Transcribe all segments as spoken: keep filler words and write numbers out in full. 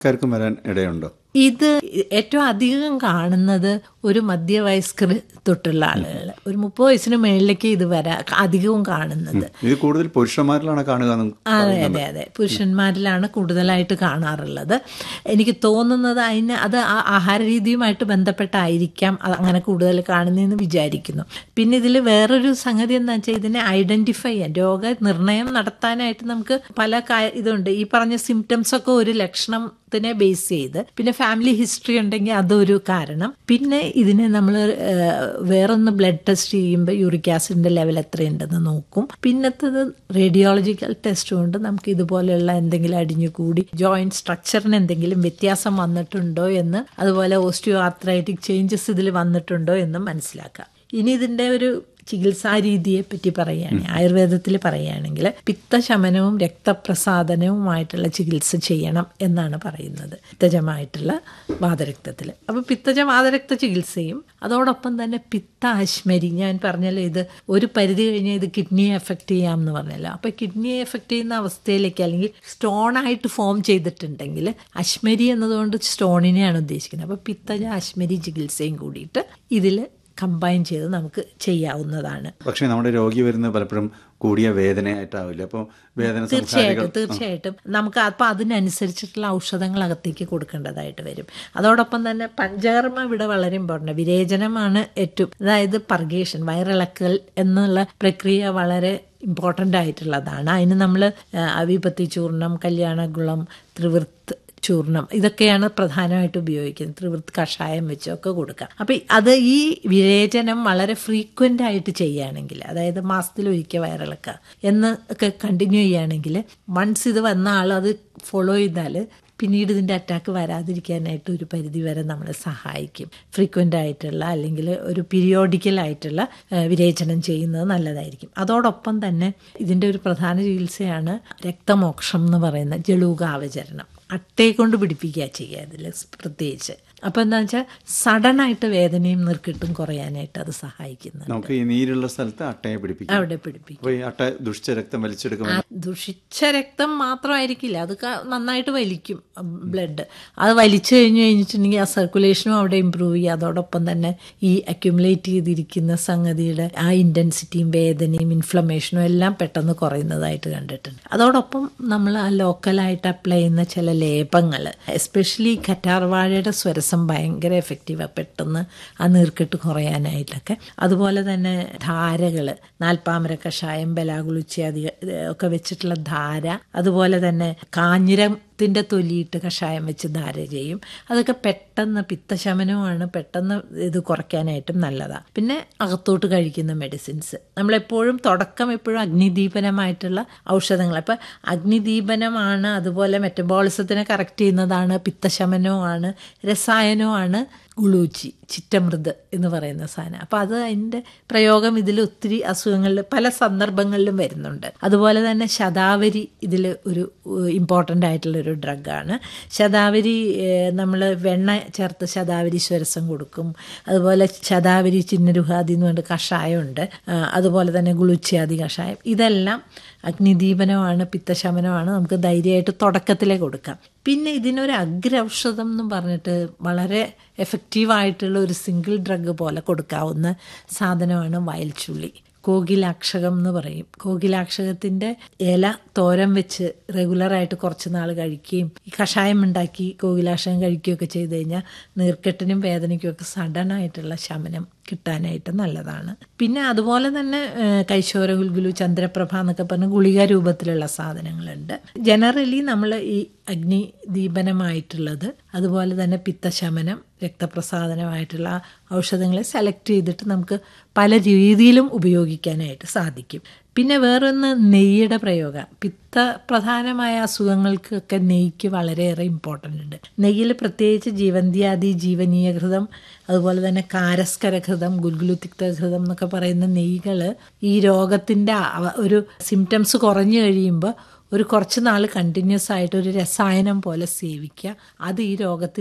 ക്കാർക്കും വരാൻ ഇടയുണ്ടോ? ഇത് ഏറ്റവും അധികം കാണുന്നത് ഒരു മധ്യവയസ്കർ തൊട്ടുള്ള ആളുകൾ, ഒരു മുപ്പത് വയസ്സിന് മേളിലേക്ക് ഇത് വരാ അധികവും കാണുന്നത്. ഇത് കൂടുതൽ പുരുഷന്മാരിലാണ് കാണുക? അതെ അതെ അതെ പുരുഷന്മാരിലാണ് കൂടുതലായിട്ട് കാണാറുള്ളത്. എനിക്ക് തോന്നുന്നത് അതിന് അത് ആഹാര രീതിയുമായിട്ട് ബന്ധപ്പെട്ടായിരിക്കാം അങ്ങനെ കൂടുതൽ കാണുന്നതെന്ന് വിചാരിക്കുന്നു. പിന്നെ ഇതിൽ വേറൊരു സംഗതി എന്താ വെച്ചാൽ ഇതിനെ ഐഡന്റിഫൈ ചെയ്യാൻ, രോഗനിർണയം നടത്താനായിട്ട് നമുക്ക് പല ഇതുണ്ട്. ഈ പറഞ്ഞ സിംറ്റംസ് ഒക്കെ ഒരു ലക്ഷണത്തിനെ ബേസ് ചെയ്ത്, പിന്നെ ഫാമിലി ഹിസ്റ്ററി ഉണ്ടെങ്കിൽ അതൊരു കാരണം. പിന്നെ ഇതിനെ നമ്മൾ വേറൊന്ന് ബ്ലഡ് ടെസ്റ്റ് ചെയ്യുമ്പോൾ യൂറിക് ആസിഡിന്റെ ലെവൽ എത്രയുണ്ടെന്ന് നോക്കും. പിന്നത്തത് റേഡിയോളജിക്കൽ ടെസ്റ്റ് കൊണ്ട് നമുക്ക് ഇതുപോലെയുള്ള എന്തെങ്കിലും അടിഞ്ഞു കൂടി ജോയിന്റ് സ്ട്രക്ചറിന് എന്തെങ്കിലും വ്യത്യാസം വന്നിട്ടുണ്ടോ എന്ന്, അതുപോലെ ഓസ്റ്റിയോ ആർത്രൈറ്റിക് ചേഞ്ചസ് ഇതിൽ വന്നിട്ടുണ്ടോ എന്നും മനസ്സിലാക്കാം. ഇനി ഇതിന്റെ ഒരു ചികിത്സാ രീതിയെ പറ്റി പറയുകയാണെങ്കിൽ, ആയുർവേദത്തിൽ പറയുകയാണെങ്കിൽ പിത്തശമനവും രക്തപ്രസാദനവുമായിട്ടുള്ള ചികിത്സ ചെയ്യണം എന്നാണ് പറയുന്നത് പിത്തജമായിട്ടുള്ള വാതരക്തത്തിൽ. അപ്പോൾ പിത്തജ വാതരക്ത ചികിത്സയും അതോടൊപ്പം തന്നെ പിത്ത അശ്മരി, ഞാൻ പറഞ്ഞല്ലോ ഇത് ഒരു പരിധി കഴിഞ്ഞാൽ ഇത് കിഡ്നിയെ എഫക്റ്റ് ചെയ്യാം എന്ന് പറഞ്ഞല്ലോ. അപ്പോൾ കിഡ്നിയെ എഫക്റ്റ് ചെയ്യുന്ന അവസ്ഥയിലേക്ക്, അല്ലെങ്കിൽ സ്റ്റോണായിട്ട് ഫോം ചെയ്തിട്ടുണ്ടെങ്കിൽ, അശ്മരി എന്നതുകൊണ്ട് സ്റ്റോണിനെയാണ് ഉദ്ദേശിക്കുന്നത്. അപ്പോൾ പിത്തജ അശ്മരി ചികിത്സയും കൂടിയിട്ട് ഇതിൽ കമ്പൈൻ ചെയ്ത് നമുക്ക് ചെയ്യാവുന്നതാണ്. പക്ഷേ നമ്മുടെ രോഗി വരുന്നത് പലപ്പോഴും കൂടിയ വേദനയായിട്ടാവില്ല. അപ്പോൾ വേദന തീർച്ചയായിട്ടും തീർച്ചയായിട്ടും നമുക്ക് അപ്പം അതിനനുസരിച്ചിട്ടുള്ള ഔഷധങ്ങൾ അകത്തേക്ക് കൊടുക്കേണ്ടതായിട്ട് വരും. അതോടൊപ്പം തന്നെ പഞ്ചകർമ്മ ഇവിടെ വളരെ ഇമ്പോർട്ടൻ്റ്. വിരേചനമാണ് ഏറ്റവും, അതായത് പർഗേഷൻ, വയറിളക്കൽ എന്നുള്ള പ്രക്രിയ വളരെ ഇമ്പോർട്ടൻ്റ് ആയിട്ടുള്ളതാണ്. അതിന് നമ്മൾ അവിപത്തി ചൂർണം, കല്യാണഗുളം, ത്രിവൃത്ത് ചൂർണം, ഇതൊക്കെയാണ് പ്രധാനമായിട്ട് ഉപയോഗിക്കുന്നത്. ത്രിവൃത്ത് കഷായം വെച്ചൊക്കെ കൊടുക്കാം. അപ്പം അത് ഈ വിരേചനം വളരെ ഫ്രീക്വൻ്റ് ആയിട്ട് ചെയ്യുകയാണെങ്കിൽ, അതായത് മാസത്തിലൊരിക്കൽ വയറിളക്കുക എന്ന് ഒക്കെ കണ്ടിന്യൂ ചെയ്യുകയാണെങ്കിൽ, വൺസ് ഇത് വന്ന ആൾ അത് ഫോളോ ചെയ്താൽ പിന്നീട് ഇതിൻ്റെ അറ്റാക്ക് വരാതിരിക്കാനായിട്ട് ഒരു പരിധി വരെ നമ്മളെ സഹായിക്കും. ഫ്രീക്വൻ്റ് ആയിട്ടുള്ള അല്ലെങ്കിൽ ഒരു പീരിയോഡിക്കലായിട്ടുള്ള വിരേചനം ചെയ്യുന്നത് നല്ലതായിരിക്കും. അതോടൊപ്പം തന്നെ ഇതിൻ്റെ ഒരു പ്രധാന ചികിത്സയാണ് രക്തമോക്ഷം എന്ന് പറയുന്ന ജലൂകാവചരണം. അട്ടയെ കൊണ്ട് പിടിപ്പിക്കുക ചെയ്യുക ഇതിൽ പ്രത്യേകിച്ച്. അപ്പോൾ എന്താ വെച്ചാൽ സഡനായിട്ട് വേദനയും നീർക്കെട്ടും കുറയാനായിട്ട് അത് സഹായിക്കുന്നു. നമുക്ക് ഈ നീരുള്ള സ്ഥലത്ത് അട്ടയെ പിടിപ്പിക്കും, അവിടെ പിടിപ്പിക്കും. അട്ട ദുഷിച്ച രക്തം വലിച്ചെടുക്കും. ദുഷിച്ച രക്തം മാത്രമായിരിക്കില്ല, അത് നന്നായിട്ട് വലിക്കും ബ്ലഡ്. അത് വലിച്ചു കഴിഞ്ഞു കഴിഞ്ഞിട്ടുണ്ടെങ്കിൽ ആ സർക്കുലേഷനും അവിടെ ഇമ്പ്രൂവ് ചെയ്യുക. അതോടൊപ്പം തന്നെ ഈ അക്യുമുലേറ്റ് ചെയ്തിരിക്കുന്ന സംഗതിയുടെ ആ ഇൻറ്റൻസിറ്റിയും വേദനയും ഇൻഫ്ലമേഷനും എല്ലാം പെട്ടെന്ന് കുറയുന്നതായിട്ട് കണ്ടിട്ടുണ്ട്. അതോടൊപ്പം നമ്മൾ ആ ലോക്കലായിട്ട് അപ്ലൈ ചെയ്യുന്ന ചില ലേപങ്ങൾ, എസ്പെഷ്യലി കറ്റാർവാഴയുടെ സ്വരസം ഭയങ്കര എഫക്റ്റീവാണ് പെട്ടെന്ന് ആ നീർക്കെട്ട് കുറയാനായിട്ടൊക്കെ. അതുപോലെ തന്നെ ധാരകൾ, നാൽപ്പാമര കഷായം, ബലാഗുളിച്ചാതി ഒക്കെ വെച്ചിട്ടുള്ള ധാര, അതുപോലെ തന്നെ കാഞ്ഞിരത്തിൻ്റെ തൊലിയിട്ട് കഷായം വെച്ച് ധാര ചെയ്യും. അതൊക്കെ പെട്ടെന്ന് പിത്തശമനവുമാണ്, പെട്ടെന്ന് ഇത് കുറയ്ക്കാനായിട്ടും നല്ലതാണ്. പിന്നെ അകത്തോട്ട് കഴിക്കുന്ന മെഡിസിൻസ് നമ്മളെപ്പോഴും തുടക്കം എപ്പോഴും അഗ്നിദീപനമായിട്ടുള്ള ഔഷധങ്ങൾ. അപ്പം അഗ്നിദീപനമാണ്, അതുപോലെ മെറ്റബോളിസത്തിനെ കറക്റ്റ് ചെയ്യുന്നതാണ്, പിത്തശമനവുമാണ്, രസായനവുമാണ് ഗുളൂച്ചി, ചിറ്റമൃത് എന്ന് പറയുന്ന സാധനം. അപ്പോൾ അത് അതിൻ്റെ പ്രയോഗം ഇതിൽ ഒത്തിരി അസുഖങ്ങളിൽ പല സന്ദർഭങ്ങളിലും വരുന്നുണ്ട്. അതുപോലെ തന്നെ ശതാവരി ഇതിൽ ഒരു ഇമ്പോർട്ടൻ്റ് ആയിട്ടുള്ളൊരു ഡ്രഗാണ്. ശതാവരി നമ്മൾ വെണ്ണ ചേർത്ത് ശതാവരി സ്വരസം കൊടുക്കും. അതുപോലെ ശതാവരി ചിന്നരുഹാദി എന്ന് പറഞ്ഞിട്ട് കഷായമുണ്ട്. അതുപോലെ തന്നെ ഗുളുച്ചിയാദി കഷായം. ഇതെല്ലാം അഗ്നിദീപനമാണ്, പിത്തശമനമാണ്. നമുക്ക് ധൈര്യമായിട്ട് തുടക്കത്തിലേ കൊടുക്കാം. പിന്നെ ഇതിനൊരു അഗ്രൌഷധം എന്ന് പറഞ്ഞിട്ട് വളരെ എഫക്റ്റീവായിട്ടുള്ള ഒരു സിംഗിൾ ഡ്രഗ് പോലെ കൊടുക്കാവുന്ന സാധനമാണ് വയൽച്ചുള്ളി. കോകിലാക്ഷകം എന്ന് പറയും. കോകിലാക്ഷകത്തിൻ്റെ ഇല തോരൻ വെച്ച് റെഗുലറായിട്ട് കുറച്ച് നാൾ കഴിക്കുകയും ഈ കഷായം ഉണ്ടാക്കി കോകിലാക്ഷകം കഴിക്കുകയൊക്കെ ചെയ്ത് കഴിഞ്ഞാൽ നീർക്കെട്ടിനും വേദനയ്ക്കും ഒക്കെ സഡനായിട്ടുള്ള ശമനം കിട്ടാനായിട്ട് നല്ലതാണ്. പിന്നെ അതുപോലെ തന്നെ കൈശോര ഗുൽഗുലു, ചന്ദ്രപ്രഭ എന്നൊക്കെ പറഞ്ഞ ഗുളിക രൂപത്തിലുള്ള സാധനങ്ങളുണ്ട്. ജനറലി നമ്മൾ ഈ അഗ്നി ദീപനമായിട്ടുള്ളത്, അതുപോലെ തന്നെ പിത്തശമനം, രക്തപ്രസാദനമായിട്ടുള്ള ഔഷധങ്ങളെ സെലക്ട് ചെയ്തിട്ട് നമുക്ക് പല രീതിയിലും ഉപയോഗിക്കാനായിട്ട് സാധിക്കും. പിന്നെ വേറൊന്ന് നെയ്യുടെ പ്രയോഗം. പിത്ത പ്രധാനമായ അസുഖങ്ങൾക്കൊക്കെ നെയ്ക്ക് വളരെയേറെ ഇമ്പോർട്ടൻ്റ് ഉണ്ട്. നെയ്യിൽ പ്രത്യേകിച്ച് ജീവന്ത്യാദി, ജീവനീയഘൃതം, അതുപോലെ തന്നെ കാരസ്കരഘൃതം, ഗുൽഗുലു തിക്തഘൃതം എന്നൊക്കെ പറയുന്ന നെയ്കൾ ഈ രോഗത്തിൻ്റെ ഒരു സിംറ്റംസ് കുറഞ്ഞു കഴിയുമ്പോൾ ഒരു കുറച്ച് നാൾ കണ്ടിന്യൂസ് ആയിട്ട് ഒരു രസായനം പോലെ സേവിക്കുക. അത് ഈ രോഗത്തിൻ്റെ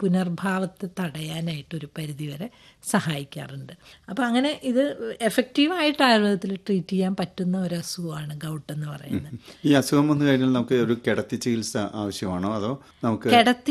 പുനർഭാവത്തെ തടയാനായിട്ട് ഒരു പരിധിവരെ സഹായിക്കാറുണ്ട്. അപ്പോൾ അങ്ങനെ ഇത് എഫക്റ്റീവായിട്ട് ആയുർവേദത്തിൽ ട്രീറ്റ് ചെയ്യാൻ പറ്റുന്ന ഒരു അസുഖമാണ് ഗൗട്ട് എന്ന് പറയുന്നത്. ഈ അസുഖം വന്നു കഴിഞ്ഞാൽ നമുക്ക് ഒരു കിടത്തി ചികിത്സ ആവശ്യമാണോ അതോ നമുക്ക് കിടത്തി